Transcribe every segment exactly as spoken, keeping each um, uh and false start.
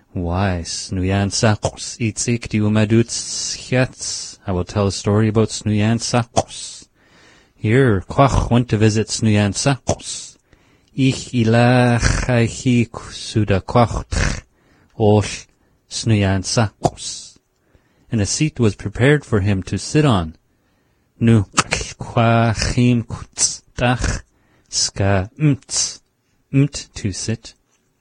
Why, Snuyan Sakos, Itzik Diumaduts Hiats. I will tell a story about Snuyan Sakos. Here, Kwach went to visit Snuyan Sakos. Ich ilach aihi suda Kwach osh Snuyan Sakos. And a seat was prepared for him to sit on. Nu Kwachim Kutstach ska mt, mt to sit.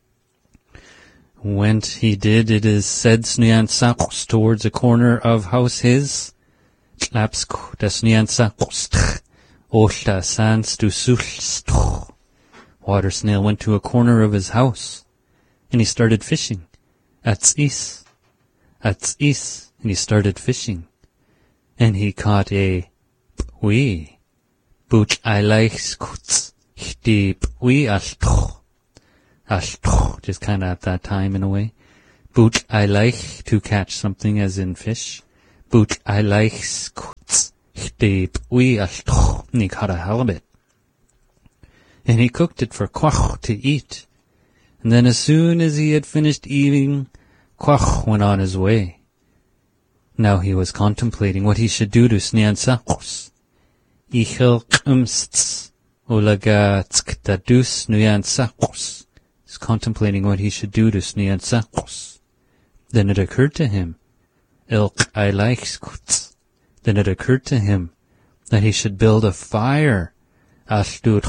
Went he did, it is said, Snuyan Sakos towards a corner of house his. Tlapsk da Snuyan Sakos tch, oshta sans du sulst. Water snail went to a corner of his house, and he started fishing. Ats is, ats is, and he started fishing. And he caught a pui, buch aileichs kutz, hti pui altoch. Altoch, just kind of at that time in a way. Buch aileich, to catch something as in fish. Buch aileichs kutz, hti pui altoch, and he caught a halibut. And he cooked it for Kwach to eat. And then as soon as he had finished eating, Kwach went on his way. Now he was contemplating what he should do to Snuyan Sakos. Ichel kumsts ulaga tskdadus Snuyan Sakos. He's contemplating what he should do to Snuyan Sakos. Then it occurred to him, Ilk aileichskuts. Then it occurred to him that he should build a fire on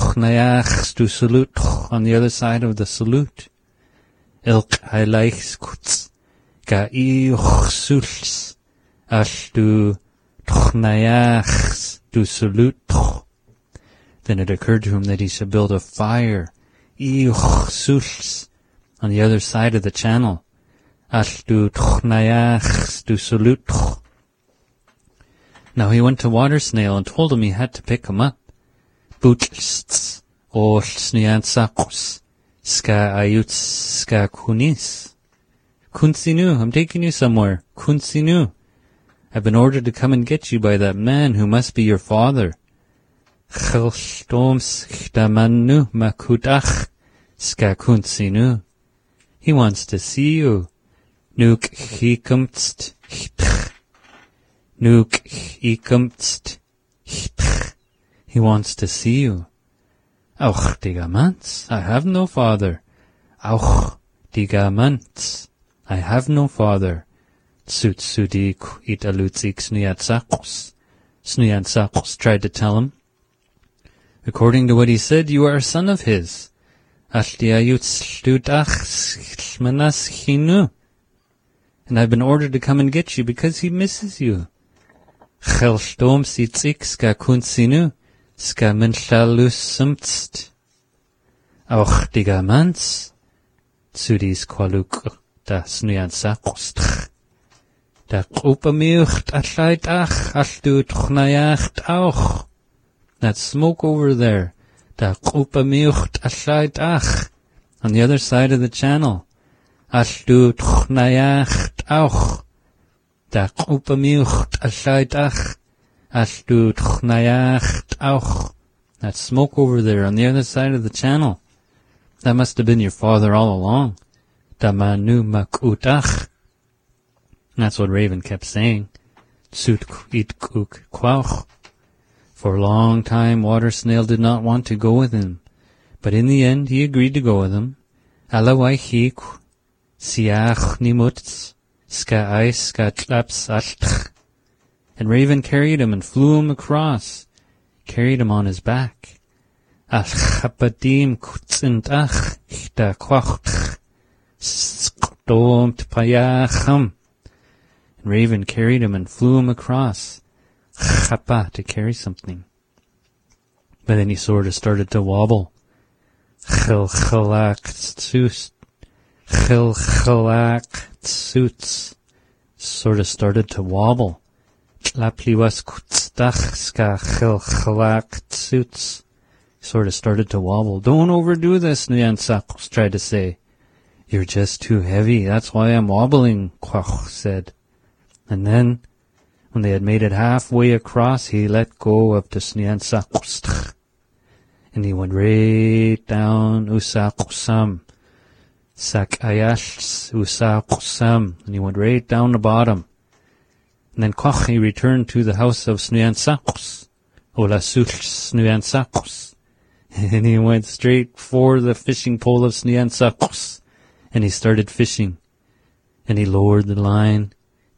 the other side of the salute. Ilk aileichskuts ga iuchsuls ashtu tchnayachs du salute. Then it occurred to him that he should build a fire iuchsuls on the other side of the channel. Ashtu tchnayachs du salute. Now he went to Water Snail and told him he had to pick him up. Butlsts, or Snuyan Sakos, ska ayuts, ska kunis. Kunsinu, I'm taking you somewhere. Kunsinu. I've been ordered to come and get you by that man who must be your father. Chelstoms chtamanu makutach, ska kunsinu. He wants to see you. Nuk hikumtst chtch. Nuk hikumtst chtch. He wants to see you. Auch digamants, I have no father. Auch digamants, I have no father. Tsutsudik italutzik Snuyan Sakos. Snuyan Sakos tried to tell him. According to what he said, you are a son of his. Ashtiayuts studach shmanas chinu. And I've been ordered to come and get you because he misses you. Chelstom sitzik ska kunsinu. Ska menschalus sumtst. Auch digamants. Zudis qualuk da Snuyan Sakos. Da upamiucht atleit ach, ashtu tchnayacht auch. That smoke over there. Da upamiucht atleit ach. On the other side of the channel. Ashtu tchnayacht auch. Da upamiucht atleit ach. Ashtu tchnayacht auch. That smoke over there on the other side of the channel. That must have been your father all along. Da manu makutach. That's what Raven kept saying. Tsut it kuk kwauch. For a long time, Water Snail did not want to go with him. But in the end, he agreed to go with him. Alawai hik. Siach nimuts. Ska ais ska tlaps altch. And Raven carried him and flew him across, carried him on his back. Al-chapadim kutzintach, chta kwach, skdom tpayacham. And Raven carried him and flew him across, chapa, to carry something. But then he sort of started to wobble. Chilchalak tsus, chilchalak tsuts, sort of started to wobble. Lapliwas kutstach ska chilchalak tsuts. Sort of started to wobble. Don't overdo this, Snuyan Sakos tried to say. You're just too heavy, that's why I'm wobbling, Kwach said. And then, when they had made it halfway across, he let go of the Snuyan Sakos. And he went right down Usakosam. Sakayals Usaqsam, and he went right down the bottom. And then Koch, he returned to the house of Snuyansaqs, Olasuch Snuyansaqs, and he went straight for the fishing pole of Snuyansaqs, and he started fishing, and he lowered the line,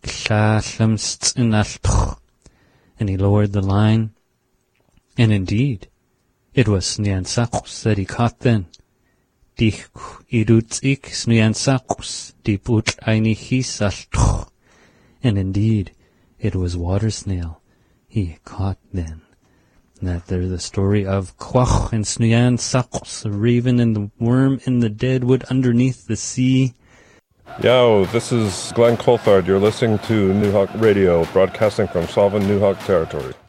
and he lowered the line, and indeed, it was Snuyansaqs that he caught then. Dich irutsik Snuyansaqs, diput ainihisal, and indeed, it was water snail he caught then. And that there's the story of Quach and Snuyansaqs, the raven and the worm in the dead wood underneath the sea. Yo, this is Glenn Coulthard. You're listening to Newhawk Radio, broadcasting from Sullivan, Newhawk Territory.